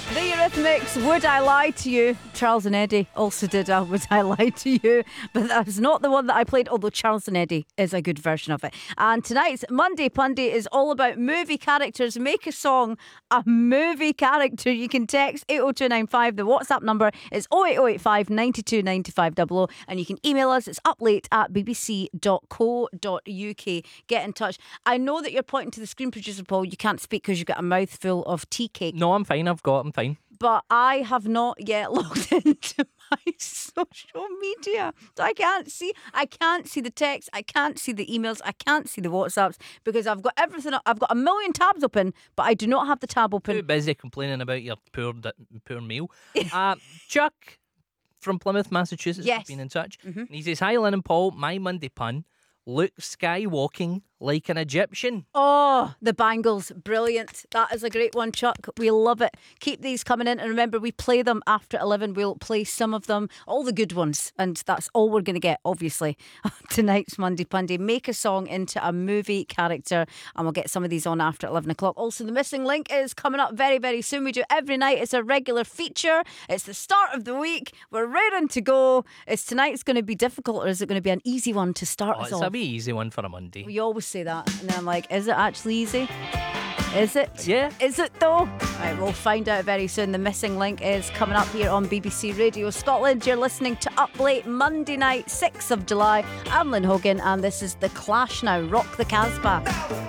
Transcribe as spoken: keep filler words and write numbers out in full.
The Eurythmics, Would I Lie to You? Charles and Eddie also did a Would I Lie to You? But that was not the one that I played, although Charles and Eddie is a good version of it. And tonight's Monday Punday is all about movie characters. Make a song, a movie character. You can text eight oh two nine five. The WhatsApp number is oh eight oh eight five nine two nine five double oh. And you can email us. It's uplate at b b c dot co dot u k. Get in touch. I know that you're pointing to the screen producer, Paul. You can't speak because you've got a mouthful of tea cake. No, I'm fine. I've got I'm fine. But I have not yet logged into my social media. So I can't see I can't see the text, I can't see the emails, I can't see the WhatsApps because I've got everything I've got a million tabs open, but I do not have the tab open. Too busy complaining about your poor poor meal. uh, Chuck from Plymouth, Massachusetts Yes. has been in touch. Mm-hmm. And he says, "Hi Lynn and Paul, my Monday pun, Luke skywalking like an Egyptian." Oh, the bangles. Brilliant. That is a great one, Chuck. We love it. Keep these coming in. And remember, we play them after eleven. We'll play some of them, all the good ones. And that's all we're going to get, obviously, tonight's Monday Punday. Make a song into a movie character. And we'll get some of these on after eleven o'clock. Also, the missing link is coming up very, very soon. We do every night. It's a regular feature. It's the start of the week. We're raring to go. Is tonight's going to be difficult or is it going to be an easy one to start Oh, us it's off? a wee easy one for a Monday. We always say that, and then I'm like, is it actually easy? Is it? Yeah. Is it though? Right, we'll find out very soon. The missing link is coming up here on B B C Radio Scotland. You're listening to Up Late Monday night, sixth of July. I'm Lynn Hogan, and this is The Clash now. Rock the Casbah.